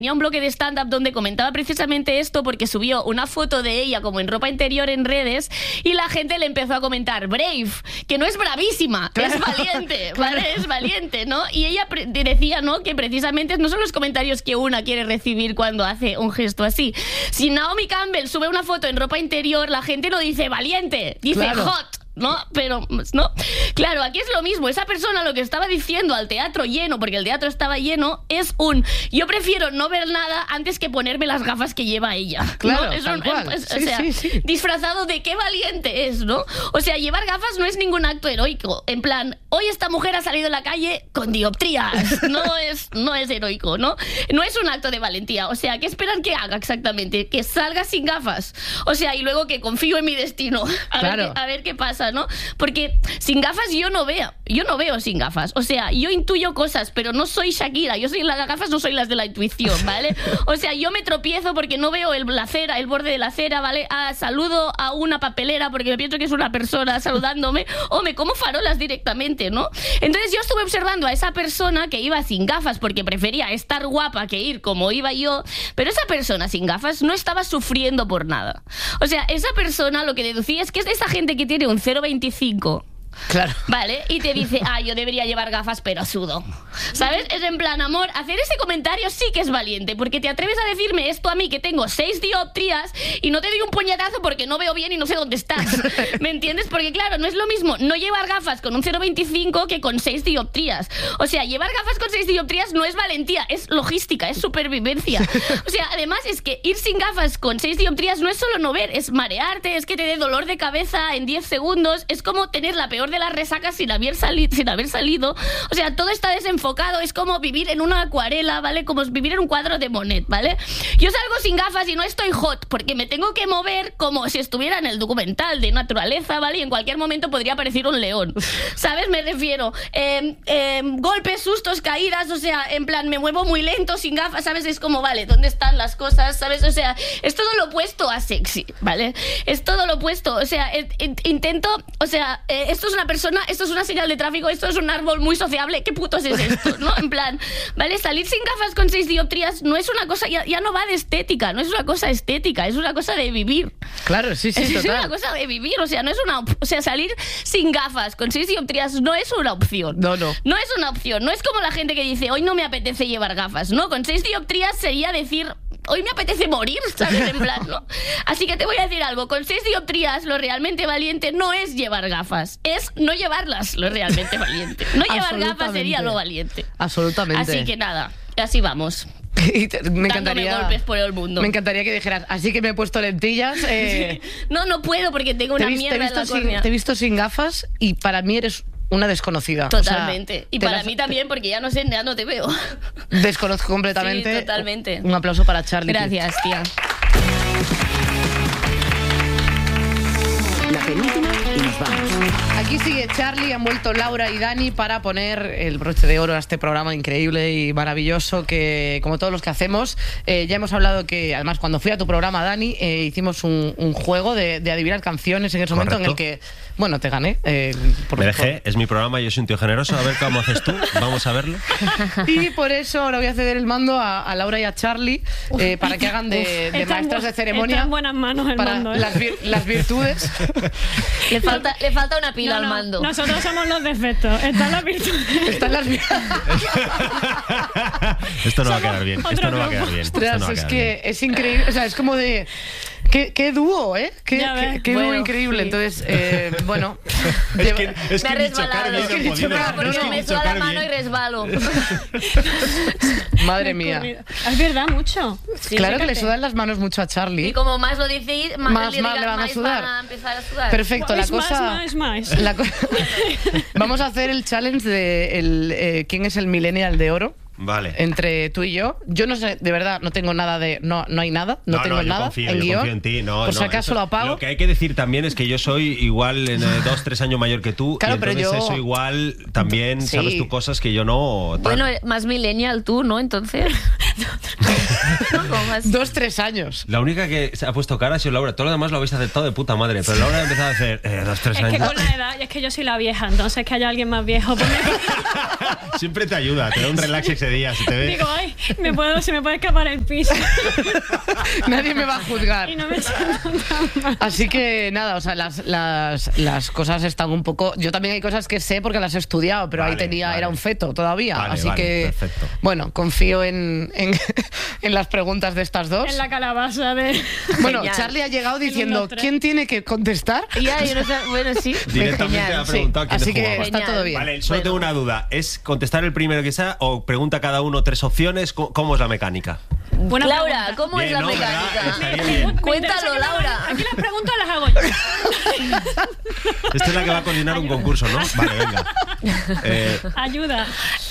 Tenía un bloque de stand-up donde comentaba precisamente esto porque subió una foto de ella como en ropa interior en redes y la gente le empezó a comentar brave, que no es bravísima, es valiente, ¿vale? Es valiente, ¿no? Y ella decía, ¿no?, que precisamente no son los comentarios que una quiere recibir cuando hace un gesto así. Si Naomi Campbell sube una foto en ropa interior, la gente no dice valiente, dice hot. ¿No? Pero, no. Claro, aquí es lo mismo. Esa persona lo que estaba diciendo al teatro lleno, porque el teatro estaba lleno, es yo prefiero no ver nada antes que ponerme las gafas que lleva ella. Claro, ¿no? tal cual. Sí. Disfrazado de qué valiente es, ¿no? O sea, llevar gafas no es ningún acto heroico. En plan, hoy esta mujer ha salido a la calle con dioptrías. No es heroico, ¿no? No es un acto de valentía. O sea, ¿qué esperan que haga exactamente? Que salga sin gafas. O sea, y luego que confío en mi destino. A ver qué pasa, ¿no? Porque sin gafas yo no veo sin gafas. O sea, yo intuyo cosas, pero no soy Shakira. Yo soy las gafas, no soy las de la intuición, ¿vale? O sea, yo me tropiezo porque no veo la acera, el borde de la acera, ¿vale? Saludo a una papelera porque me pienso que es una persona saludándome, o me como farolas directamente, ¿no? Entonces yo estuve observando a esa persona que iba sin gafas porque prefería estar guapa que ir como iba yo, pero esa persona sin gafas no estaba sufriendo por nada. O sea, esa persona lo que deducía es que es de esa gente que tiene un 0,25. Claro. Vale, y te dice, yo debería llevar gafas, pero sudo. ¿Sabes? Es en plan, amor, hacer ese comentario sí que es valiente, porque te atreves a decirme esto a mí, que tengo 6 dioptrías, y no te doy un puñetazo porque no veo bien y no sé dónde estás. ¿Me entiendes? Porque claro, no es lo mismo no llevar gafas con un 0,25 que con 6 dioptrías. O sea, llevar gafas con 6 dioptrías no es valentía, es logística, es supervivencia. O sea, además es que ir sin gafas con 6 dioptrías no es solo no ver, es marearte, es que te dé dolor de cabeza en 10 segundos, es como tener la peor de las resacas sin haber salido. O sea, todo está desenfocado. Es como vivir en una acuarela, ¿vale? Como vivir en un cuadro de Monet, ¿vale? Yo salgo sin gafas y no estoy hot porque me tengo que mover como si estuviera en el documental de naturaleza, ¿vale? Y en cualquier momento podría aparecer un león, ¿sabes? Me refiero golpes, sustos, caídas. O sea, en plan, me muevo muy lento sin gafas, ¿sabes? Es como, vale, ¿dónde están las cosas? ¿Sabes? O sea, es todo lo opuesto a sexy, ¿vale? Es todo lo opuesto. O sea, intento, o sea, esto es una persona, esto es una señal de tráfico, esto es un árbol muy sociable, ¿qué putos es esto? ¿No? En plan, ¿vale? Salir sin gafas con 6 dioptrías no es una cosa, ya no va de estética, no es una cosa estética, es una cosa de vivir. Claro, sí, es total. una cosa de vivir, o sea, no es o sea, salir sin gafas con 6 dioptrías no es una opción. No es una opción, no es como la gente que dice, hoy no me apetece llevar gafas, ¿no? Con 6 dioptrías sería decir, hoy me apetece morir, ¿sabes? En plan, ¿no? Así que te voy a decir algo, con 6 dioptrías lo realmente valiente no es llevar gafas, es no llevarlas lo realmente valiente. No llevar gafas sería lo valiente. Absolutamente. Así que nada, así vamos. Me encantaría, dándome golpes por el mundo. Me encantaría que dijeras, así que me he puesto lentillas. No puedo porque tengo una mierda en la córnea. Te he visto sin gafas y para mí eres una desconocida. Totalmente. O sea, y para mí también, porque ya no sé, ya no te veo. Desconozco completamente. Sí, totalmente. Un aplauso para Charlie. Gracias, tía. La penúltima y nos vamos. Aquí sigue Charlie, han vuelto Laura y Dani para poner el broche de oro a este programa increíble y maravilloso que, como todos los que hacemos, ya hemos hablado que, además, cuando fui a tu programa, Dani, hicimos un juego de adivinar canciones en ese momento en el que, bueno, te gané. Me dejé, es mi programa, yo soy un tío generoso, a ver cómo haces tú, vamos a verlo. Y por eso ahora voy a ceder el mando a Laura y a Charlie para que hagan de maestras de ceremonia. Está en buenas manos el para mando, las virtudes. Le falta una pila al mando. Nosotros somos los defectos. Están las virtudes. Están las Esto no va a quedar bien. Esto no va a quedar bien. Ostras, es que es increíble. O sea, es como de... Qué dúo, ¿eh? Qué dúo increíble. Sí. Entonces, bueno... es que me ha resbalado. Porque me suda la mano y resbalo. Madre mía. Es verdad, mucho. Sí, claro que le sudan las manos mucho a Charlie. Y como más lo decís, más le van a sudar. Van a empezar a sudar. Perfecto, la cosa... Vamos a hacer el challenge de quién es el millennial de oro. Vale. Entre tú y yo. Yo no sé, de verdad, no tengo nada de... No hay nada, no tengo nada. Confío en ti. Por si acaso lo apago. Lo que hay que decir también es que yo soy igual 2-3 años mayor que tú. Claro, y entonces pero yo... eso igual también sabes tú cosas que yo no... Bueno, más millennial tú, ¿no? Entonces... más. 2-3 años. La única que se ha puesto cara ha sido Laura. Todo lo demás lo habéis aceptado de puta madre. Pero Laura ha empezado a hacer 2-3 Es que años. con la edad, y es que yo soy la vieja, entonces que haya alguien más viejo. Pues Siempre te ayuda, te da un relax ese día. Si te ve. digo, ay, se me puede escapar el piso. Nadie me va a juzgar. Y no me siento tan mal. Así que nada, o sea, las cosas están un poco... Yo también hay cosas que sé porque las he estudiado, pero ahí Vale. era un feto todavía. Vale, así vale, que, perfecto. bueno, confío en las preguntas de estas dos. En la calabaza de... Bueno, Genial. Charlie ha llegado En un, diciendo, dos, tres. ¿quién tiene que contestar? Ya, yo no sé. Bueno, sí. Directamente Genial. ha preguntado quién Así te que jugaba. está Genial. todo bien. Vale, solo Bueno. tengo una duda. ¿Es contestar el primero que sea o pregunta cada uno 3 opciones? ¿Cómo es la mecánica? Buena Laura, pregunta. ¿cómo es Bien, la ¿no? ¿Verdad? mecánica? Estaría bien. Me Cuéntalo, interesa que Laura. Aquí las preguntas las hago yo. Esta es la que va a coordinar un concurso, ¿no? Vale, venga. Ayuda.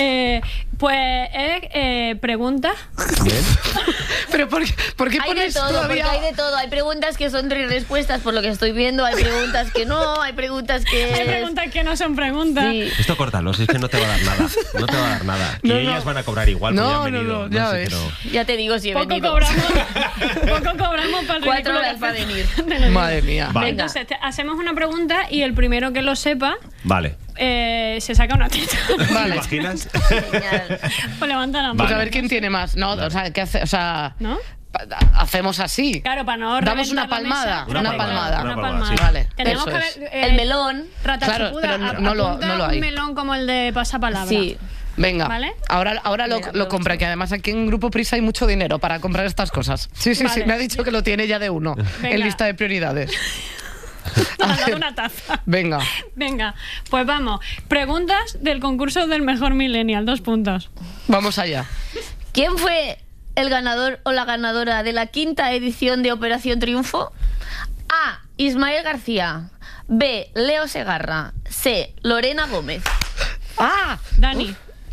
Pues es preguntas. Bien. Pero ¿por qué Hay de pones todo, todavía...? porque hay de todo. Hay preguntas que son 3 respuestas, por lo que estoy viendo. Hay preguntas que no, hay preguntas que... Hay preguntas que no son preguntas. Sí. Esto córtalo, si es que no te va a dar nada. No te va a dar nada. Y No, ellas no. van a cobrar igual, porque No, ya han no, venido. no, ya sé, ves. pero- Ya te digo si he Poco venido. cobramos para el 4 ridículo horas que para hacemos. venir. Madre mía. Vale. Venga. Entonces, hacemos una pregunta y el primero que lo sepa Vale. se saca una teta. ¿Te Vale. imaginas? Genial. Pues levanta la mano. Pues Vale. a ver quién tiene más. No, o sea, ¿qué hace? O sea, ¿No? hacemos así. Claro, para no Damos reventar una palmada, la mesa. una palmada. Una Una palmada. palmada, sí. Vale, Tenemos eso que es. ver, El melón. Rata Claro, chupuda, pero no lo apunta hay. un melón como el de pasapalabra. Sí. Venga, ¿Vale? ahora lo Venga, compra, que además aquí en Grupo Prisa hay mucho dinero para comprar estas cosas. Sí, sí, sí, Vale. me ha dicho que lo tiene ya de uno Venga. en lista de prioridades. Al A lado de ver, una taza. venga, Venga, pues vamos. Preguntas del concurso del mejor millennial. 2 puntos. vamos allá. ¿Quién fue el ganador o la ganadora de la 5ª edición de Operación Triunfo? A. Ismael García. B. Leo Segarra. C. Lorena Gómez. ¡Ah! Dani.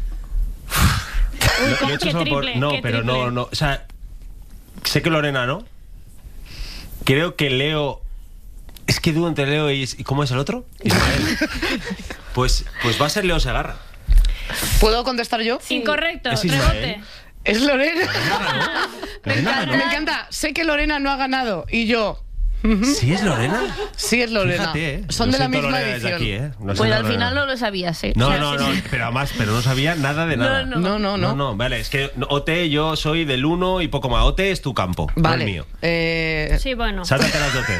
Lo he hecho qué solo triple, No, qué pero triple. no. O sea, sé que Lorena no. Creo que Leo. Es que dudo entre Leo y ¿cómo es el otro? Ismael. Pues va a ser Leo Segarra. ¿Puedo contestar yo? Incorrecto. Es Ismael. Rebote. Es Lorena. Me Lorena encanta, ganó. me encanta. Sé que Lorena no ha ganado y yo. ¿Sí es Lorena? Sí, es Lorena. Fíjate, Son Lo de la siento, misma Lorena, desde edición. aquí, ¿eh? Lo Pues siento, al Lorena. final no lo sabías, ¿eh? No, pero no sabía nada de nada. No, No. Vale, es que OT yo soy del 1 y poco más. OT es tu campo, no Vale. el mío. Sí, bueno. Sáltate las de OT.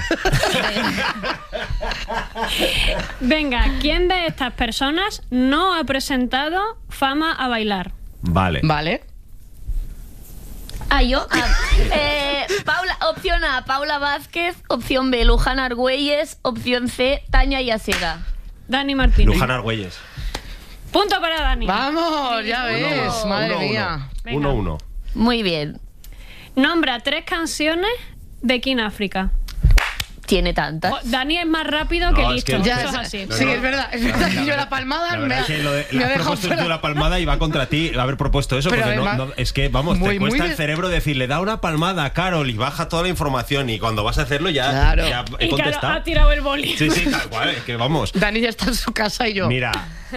Venga, ¿quién de estas personas no ha presentado Fama a bailar? Vale. Vale. Ah, yo. Paula, opción A, Paula Vázquez. Opción B, Luján Argüelles. Opción C, Tania Yasera. Dani Martínez. Luján Argüelles. Punto para Dani. Vamos, ya ves, madre mía. Venga. 1-1. Muy bien. Nombra 3 canciones de King África. Tiene tantas. Dani es más rápido que No, es listo. que- Eso Ya, es es- así. sí, es verdad. Es verdad que yo la palmada La me verdad ha, es que lo de, me ha has dejado propuesto tú fuera. la palmada y va contra ti haber propuesto eso, Pero porque además, es que, vamos, muy, te cuesta muy el de- cerebro decirle, da una palmada, Carol, y baja toda la información, y cuando vas a hacerlo ya, Claro. ya he Y claro, contestado. ha tirado el boli. Sí, tal cual, es que vamos. Dani ya está en su casa y yo. Mira,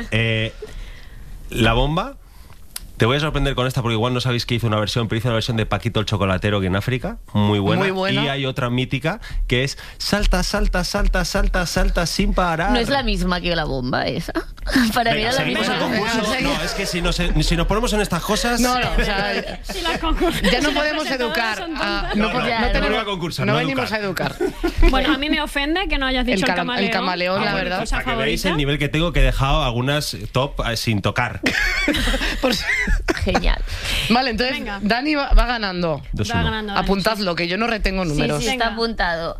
la bomba, te voy a sorprender con esta porque igual no sabéis que hizo una versión, pero hizo una versión de Paquito el Chocolatero que en África, muy buena. Muy buena. Y hay otra mítica que es salta, salta, salta, salta, salta sin parar. No es la misma que la bomba esa. Para mí Venga, era la seguimos misma. el concurso. Venga, seguimos. No, es que si nos ponemos en estas cosas... No, o sea, Si las concur- ya no si las podemos presentadoras educar. son a- tontas. No, no venimos a concursar, no no a venimos a educar. Bueno, a mí me ofende que no hayas dicho el camaleón, la como mi verdad. cosa Para que veáis favorita. el nivel que tengo, que he dejado algunas top sin tocar. Por si- Genial. Vale, entonces Venga. Dani va ganando. 2-1. Va ganando Dani. Apuntadlo, que yo no retengo Sí, números. sí, está Venga. apuntado.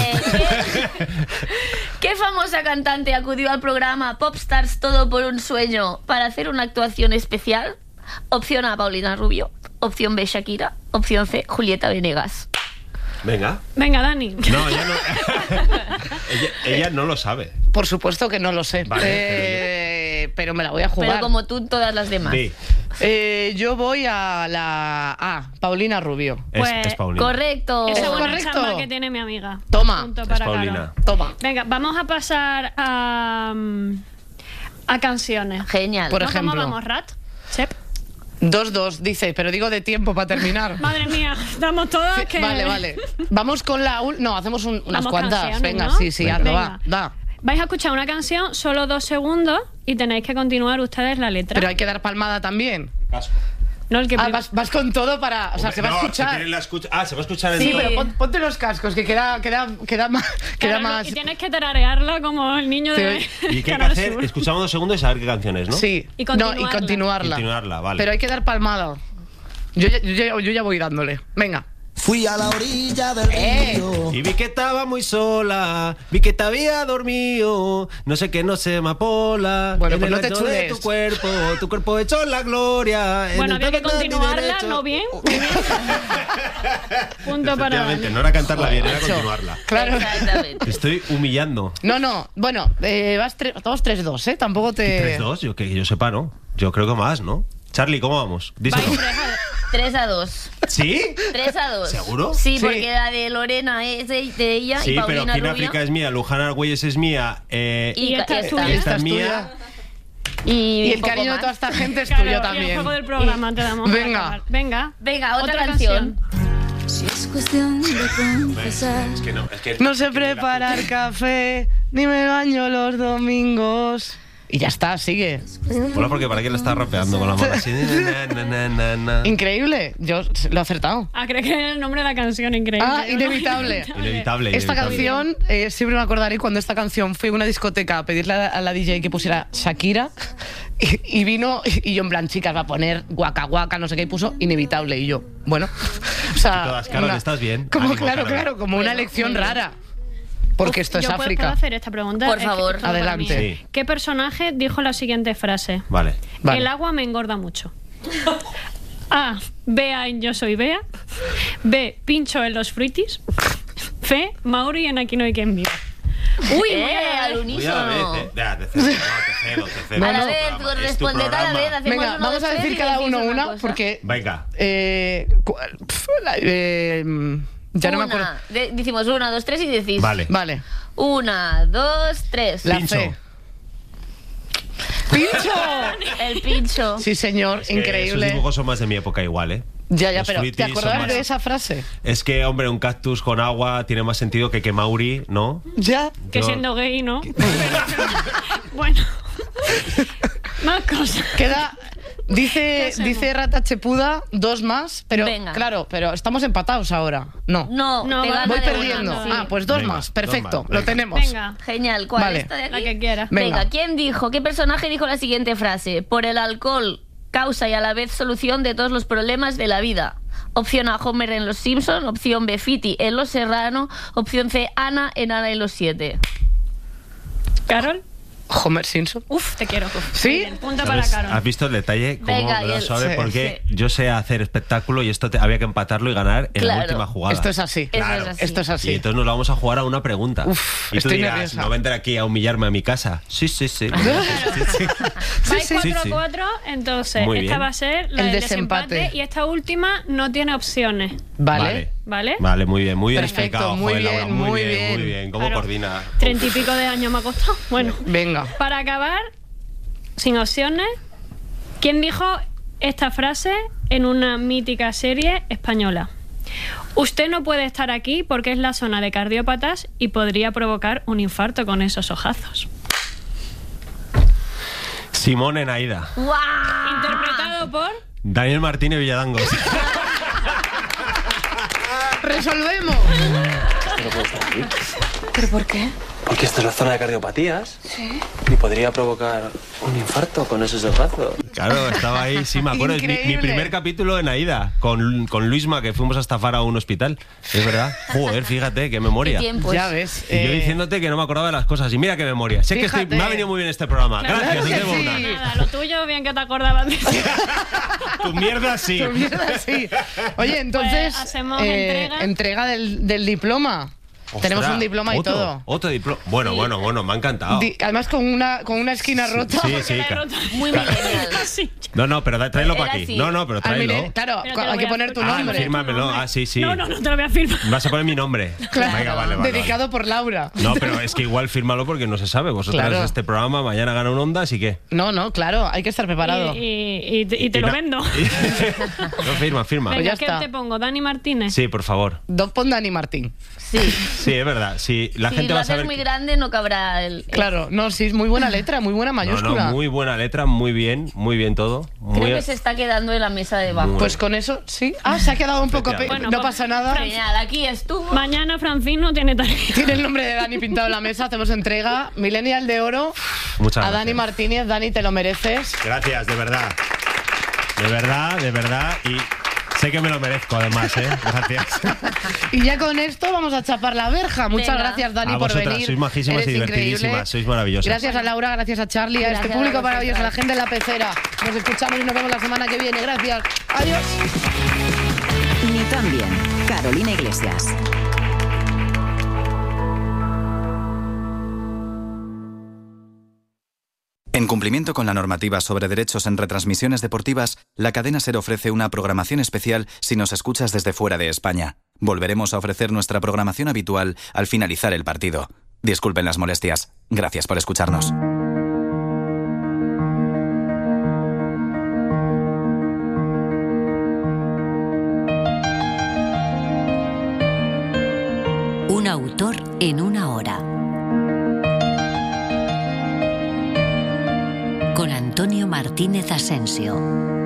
¿Qué famosa cantante acudió al programa Popstars Todo por un Sueño para hacer una actuación especial? Opción A, Paulina Rubio. Opción B, Shakira. Opción C, Julieta Venegas. Venga. Venga, Dani. No, ella no. ella no lo sabe. Por supuesto que no lo sé. Vale, pero me la voy a jugar. Pero como tú, todas las demás. Sí, Yo voy a la A, Paulina Rubio. Pues, es Paulina. Correcto. Esa Es buena correcto. chamba que tiene mi amiga. Toma. Punto Es para Paulina. Carol. Toma. Venga, vamos a pasar a canciones. Genial. Por ¿No? ejemplo. ¿Cómo vamos, Rat? Chep. 2-2, dice, pero digo de tiempo para terminar. Madre mía, estamos todas que... Vale. Vamos con la... No, hacemos unas Vamos cuantas. canciones, Venga, ¿no? sí, hazlo, Venga. va. Vais a escuchar una canción, solo 2 segundos, y tenéis que continuar ustedes la letra. Pero hay que dar palmada también. Casco. No, el que Vas con todo para... O sea, Hombre, se va a no, escuchar. si quieren se va a escuchar en Sí, todo. pero ponte los cascos, que queda más... Claro, más... Y tienes que tararearla como el niño de... Sí. ¿Y qué hay que Canal hacer? Sur. Escuchamos 2 segundos y saber qué canciones, ¿no? Sí. Y continuarla. Continuarla, vale. Pero hay que dar palmada. Yo ya voy dándole. Venga. Fui a la orilla del río. Y vi que estaba muy sola, vi que te había dormido, no sé qué, no sé, amapola. Bueno, en pues el no te resto de chules. tu cuerpo hecho la gloria. Bueno, en el había que todo de mi continuarla, derecho. ¿no bien? Punto para Efectivamente, Dani. no era cantarla bien, era Macho. continuarla. Claro. Exactamente. Te estoy humillando. No. Bueno, todos 3-2, ¿eh? Tampoco te... 3-2, yo que yo sepa, ¿no? Yo creo que más, ¿no? Charlie, ¿cómo vamos? Díselo. Vais 3-2. ¿Sí? 3-2. ¿Seguro? Sí, Sí. porque la de Lorena es de ella Sí, y pero Paulina aquí en Rubio. África es mía, Luján Argüelles es mía. Y esta es esta. tuya. Esta es mía. tuya. Y Y el un poco cariño de más. toda esta gente es Claro, tuyo y el también. juego del programa te damos. para Venga. acabar. Venga. Venga, otra canción. Si es cuestión de confesar. Es que no, es que No sé es que ni la- preparar café, ni me baño los domingos. Y ya está, sigue. Mola porque para qué la estás rapeando con la mano así. Na. Increíble. Yo lo he acertado. Ah, creo que era el nombre de la canción, increíble. Ah, Inevitable. Inevitable. Esta canción, siempre me acordaré cuando esta canción fui a una discoteca a pedirle a la DJ que pusiera Shakira y vino y yo en plan, chicas, va a poner guaca guaca, no sé qué, y puso Inevitable. Y yo, bueno, o sea... Y todas, Carol, ¿estás bien? Como, Ánimo, claro, Carol. claro, como una Bueno, elección muy bien. rara. Porque esto es ¿Yo puedo África. hacer esta pregunta? Por Es que favor. todo para Adelante. mí. Sí. ¿Qué personaje dijo la siguiente frase? Vale. Vale. El agua me engorda mucho. A. Bea en Yo Soy Bea. B. Pincho en los fruitis. C. Mauri en Aquí no hay quien viva. Uy, voy a al Voy a unísono. ver, te cedo. A la vez, responde a la vez, hacemos Venga, uno, vamos dos, a tres decir y cada decís uno una, cosa. porque... Venga. Ya no me acuerdo. Decimos 1, 2, 3 y decís. Vale. Vale. 1, 2, 3. La Pincho. C. ¡Pincho! El pincho. Sí, señor, Esos increíble. dibujos son más de mi época igual, ¿eh? Ya, Los pero fruitis ¿te son acordabas más- de esa frase? Es que, hombre, un cactus con agua tiene más sentido que Mauri, ¿no? Ya. Que Yo- siendo gay, ¿no? Bueno. Más cosas. Queda... Dice, hacemos? dice Rata Chepuda 2 más, pero Venga. claro, pero estamos empatados ahora. No. No, No, te va- gana Voy de una, perdiendo. sí. Ah, pues 2 Venga, más. 2 Perfecto, más, lo venga. tenemos. Venga, Genial, ¿cuál? Vale. ¿Esta de aquí? la que quieras. Venga. Venga, ¿quién dijo? ¿Qué personaje dijo la siguiente frase? Por el alcohol, causa y a la vez solución de todos los problemas de la vida. Opción A, Homer en Los Simpson. Opción B, Fiti en Los Serrano. Opción C, Ana en Ana y los 7. ¿Carol? Homer Simpson. Uf, te quiero. ¿Sí? Muy bien, punto para ¿Sabes? Carol. ¿Has visto el detalle? Cómo Venga, me y lo el- sabe, sí, porque yo sé hacer espectáculo y esto había que empatarlo y ganar en la Claro. última jugada. Esto es así. Eso es así. Esto es Y así. entonces nos vamos a jugar a una pregunta. Uf, y tú estoy dirás, nerviosa. no vendré aquí a humillarme a mi casa. Sí, sí, sí. Vais sí, 4-4, entonces Muy esta bien. va a ser la El del desempate. desempate y esta última no tiene opciones, Vale. ¿vale? Vale, muy bien Perfecto, explicado. muy Joder, Laura, bien, muy bien. muy bien. ¿Cómo Claro. coordina? 30 y pico de años me ha costado. Bueno, Venga. para acabar, sin opciones, ¿quién dijo esta frase en una mítica serie española? Usted no puede estar aquí porque es la zona de cardiópatas y podría provocar un infarto con esos ojazos. Simón en Aida. ¡Guau! Interpretado por... Daniel Martínez Villadangos. ¡Resolvemos! ¿Pero por qué? Porque esta es la zona de cardiopatías. Sí. Y podría provocar un infarto con esos ojazos. Claro, estaba ahí, sí, me acuerdo. Es mi Increíble. primer capítulo en Aida, con Luisma, que fuimos a estafar a un hospital. Es verdad. Joder, fíjate, qué memoria. ¿Qué tiempos? Ya ves. Y yo diciéndote que no me acordaba de las cosas. Y mira qué memoria. Sé que Fíjate. me ha venido muy bien este programa. Claro Gracias, que os debo sí. una. Nada, lo tuyo bien que te acordabas de eso. Tu mierda sí. Tu mierda, sí. Oye, entonces. Pues hacemos entrega. entrega del diploma. Tenemos un diploma y todo. Otro diploma. Bueno, me ha encantado. Además con una esquina rota. Sí. Muy millennial. No, pero tráelo para Era aquí. así. No, pero tráelo. Claro, Pero te lo hay voy que a poner tu firmar. nombre. Fírmamelo. Sí. No, te lo voy a firmar. Vas a poner mi nombre. Claro, Venga, vale. dedicado por Laura. No, pero es que igual fírmalo porque no se sabe. Vosotros Claro. este programa, mañana gana un Onda, así que... No, claro, hay que estar preparado. Y te lo vendo. No, firma. Pues ya Venga, ¿qué está. te pongo? ¿Dani Martínez? Sí, por favor. Pon Dani Martín. Sí. Sí, es verdad. Si la Si gente lo va a haces saber... muy grande no cabrá el... Claro, no, sí, es muy buena letra, muy buena mayúscula. No, muy buena letra, muy bien todo. Creo que se está quedando en la mesa de abajo. Pues con eso, sí. Se ha quedado un poco... Efectivamente. no Bueno, pasa nada. Genial, aquí estuvo. Mañana Francino tiene tarea. Tiene el nombre de Dani pintado en la mesa, hacemos entrega. Millennial de oro Muchas a gracias. Dani Martínez. Dani, te lo mereces. Gracias, de verdad. De verdad. Y sé que me lo merezco, además, ¿eh? Gracias. Y ya con esto vamos a chapar la verja. Muchas Venga. gracias, Dani, A por vosotras, venir. sois majísimas y Eres divertidísimas, increíble. sois maravillosas. Gracias a Laura, gracias a Charlie, a este Gracias público a maravilloso, a la vosotras. gente de la pecera. Nos escuchamos y nos vemos la semana que viene. Gracias. Adiós. Ni tan bien. Carolina Iglesias. En cumplimiento con la normativa sobre derechos en retransmisiones deportivas, la cadena SER ofrece una programación especial si nos escuchas desde fuera de España. Volveremos a ofrecer nuestra programación habitual al finalizar el partido. Disculpen las molestias. Gracias por escucharnos. Un autor en una hora. Con Antonio Martínez Asensio.